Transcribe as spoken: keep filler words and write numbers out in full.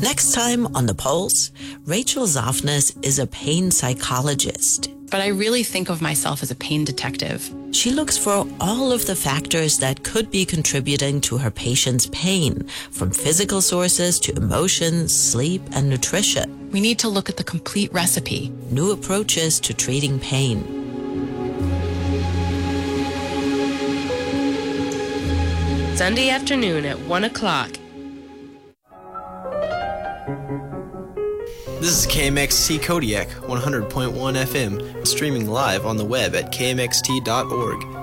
Next time on The Pulse, Rachel Zoffness is a pain psychologist. But I really think of myself as a pain detective. She looks for all of the factors that could be contributing to her patient's pain, from physical sources to emotions, sleep, and nutrition. We need to look at the complete recipe. New approaches to treating pain. Sunday afternoon at one o'clock. This is K M X T Kodiak, one hundred point one F M, streaming live on the web at k m x t dot org.